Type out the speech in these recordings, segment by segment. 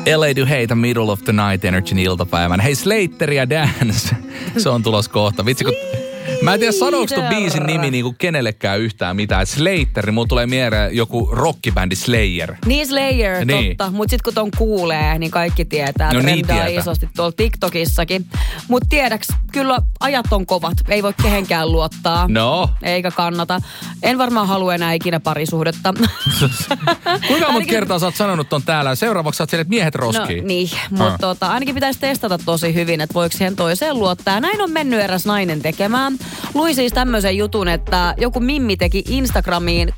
LA Do Hate, Middle of the Night, Energyn iltapäivän. Hei, Slater ja Dance. Se on tulos kohta. Vitsi, kun... Mä en tiedä, sanooko tuon biisin nimi niinku kenellekään yhtään mitään. Slater, mulla tulee mieleen joku rockibändi Slayer. Niin, Slayer, niin. Totta. Mut sit kun ton kuulee, niin kaikki tietää. No niin tietää. Isosti tuolla TikTokissakin. Mut tiedäks, kyllä ajat on kovat. Ei voi kehenkään luottaa. No. Eikä kannata. En varmaan halua enää ikinä parisuhdetta. Kuinka monta kertaa sä oot sanonut ton täällä? Seuraavaksi sä oot siellä, että miehet roskii. No niin, mutta ainakin pitäisi testata tosi hyvin, että voiko siihen toiseen luottaa. Ja näin on mennyt eräs nainen tekemään. Luin siis tämmöisen jutun, että joku mimmi teki Instagramiin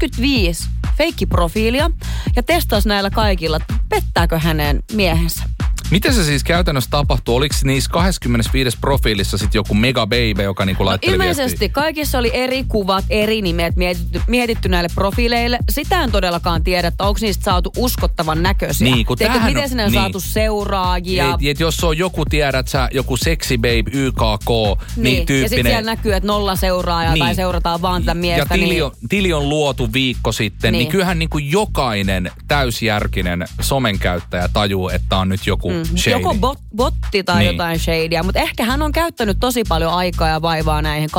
25 feikkiprofiilia ja testasi näillä kaikilla, että pettääkö hänen miehensä. Miten se siis käytännössä tapahtuu? Oliko niissä 25 profiilissa sitten joku mega baby, joka niinku laitteli ilmeisesti viestiä? Kaikissa oli eri kuvat, eri nimet mietitty näille profiileille. Sitä en todellakaan tiedä, että onko niistä saatu uskottavan näköisiä. Niin, miten sinne on saatu seuraajia. Et jos on joku, tiedät sä, joku sexy babe, YKK, niin tyyppinen. Ja sitten siellä näkyy, että 0 seuraajaa tai seurataan vaan tätä miestä. Ja tili on luotu viikko sitten, niin kyllähän niinku jokainen täysjärkinen somen käyttäjä tajuu, että on nyt joku shady. Joko botti tai jotain shadyä, mutta ehkä hän on käyttänyt tosi paljon aikaa ja vaivaa näihin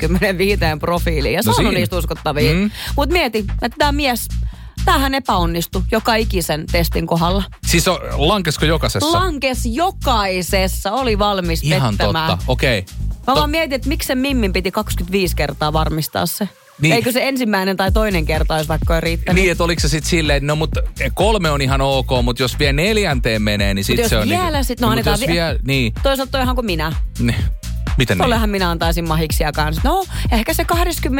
25 profiiliin ja saanut niistä uskottavia. Mutta mieti, että tämä mies, tämähän epäonnistui joka ikisen testin kohdalla. Siis lankesko jokaisessa? Lankes jokaisessa, oli valmis ihan pettämään. Totta, okei. Mä vaan mietin, että miksi sen mimmin piti 25 kertaa varmistaa se. Niin. Eikö se ensimmäinen tai toinen kerta olisi vaikka riittänyt? Niin, että oliko se sitten silleen, no mutta 3 on ihan ok, mutta jos vielä 4 menee, niin sitten se on... Mutta jos vielä sitten, no annetaan vielä... Niin. Toisaalta toi ihan kuin minä. Niin. Miten niin? Tollehan minä antaisin mahiksia kanssa. No, ehkä se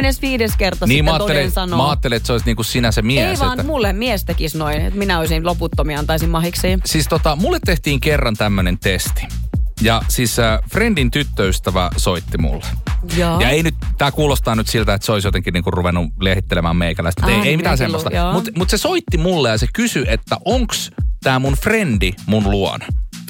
25 kerta niin, sitten toden sanoo. Mä ajattelin, että se olisi niinku sinä se mies. Ei vaan, mulle mies tekisi noin, että minä olisin loputtomia antaisin mahiksia. Siis mulle tehtiin kerran tämmönen testi. Ja siis friendin tyttöystävä soitti mulle. Joo. Ja ei nyt, tää kuulostaa nyt siltä, että se olisi jotenkin niinku ruvennut liehittelemään meikäläistä. Ei mitään semmoista. Mut se soitti mulle ja se kysyi, että onks tää mun friendi mun luona.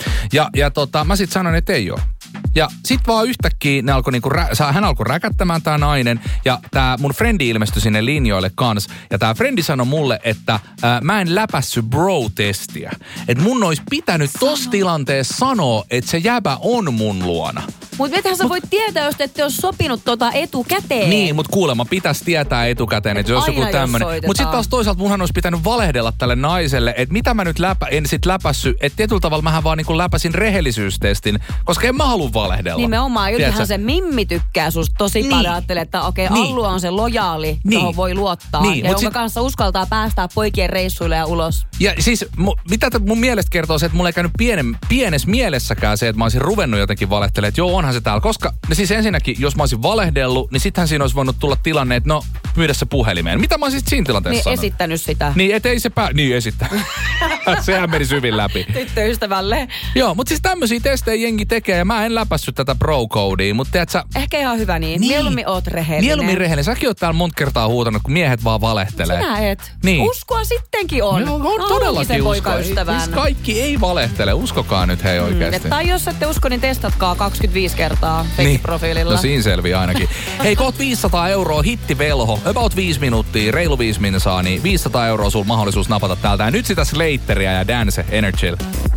Ja mä sit sanoin, että ei oo. Ja sit vaan yhtäkkiä hän alkoi räkättämään tää nainen ja tää mun friendi ilmestyi sinne linjoille kans. Ja tää friendi sanoi mulle, että mä en läpässy bro-testiä. Että mun olisi pitänyt tossa tilanteessa sanoa, että se jäbä on mun luona. Mutta mitähän sä voit tietää, jos ette ole sopinut etukäteen. Niin, mutta kuulemma pitäisi tietää etukäteen, että jos joku tämmönen. Mutta sitten taas toisaalta munhan olisi pitänyt valehdella tälle naiselle, että mitä mä nyt en sit läpässy. Että tietyllä tavalla mähän vaan niinku läpäsin rehellisyystestin, koska en mä halua valehdella. Nimenomaan, yllähän se mimmi tykkää susta tosi paljon. Ajattelee, että okei, Allu on se lojaali, johon voi luottaa. Ja jonka kanssa uskaltaa päästää poikien reissuille ja ulos. Ja siis, mitä mun mielestä kertoo se, että mulla ei käynyt pienessä mielessäkään se, että mä olisin ruvennut jotenkin valehtelemaan, että joo, onhan se täällä. Koska siis ensinnäkin, jos mä olisin valehdellut, niin sittenhän siinä olisi voinut tulla tilanne, että no, myydä se puhelimeen. Mitä mä olisin siinä tilanteessa sanonut? Esittänyt sitä. Niin, ettei se Niin, esittää. Sehän meni syvin läpi. Tyttöystävälle. Joo, mutta siis tämmöisiä testejä jengi tekee ja mä en läpässyt tätä pro-codea, mutta tiedät sä... Ehkä ihan hyvä niin. Mieluummin oot rehellinen. Mieluummin rehellinen. Säkin oot täällä monta kertaa huutanut, kun miehet vaan valehtelee. Sinä et. Niin. Uskoa sittenkin on. Joo, on todellakin uskoa. Siis kaikki ei valehtele. Uskokaa nyt hei oikeesti. Tai jos ette usko, niin testatkaa 25 kertaa Facebook-profiililla. No siinä selviää ainakin. Hei, kohta 500 € hittivelho. About 5 minuuttia, reilu 5 minsaa, niin 500 € sul mahdollisuus napata täältä. Ja nyt sitä Slateria ja Dance Energyllä.